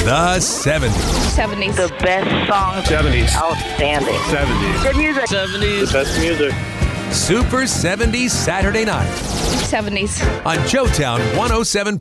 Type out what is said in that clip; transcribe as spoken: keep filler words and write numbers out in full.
The seventies. seventies. The best songs. seventies. Outstanding. seventies. Good music. seventies. The best music. Super seventies Saturday night seventies. on Joetown one oh seven.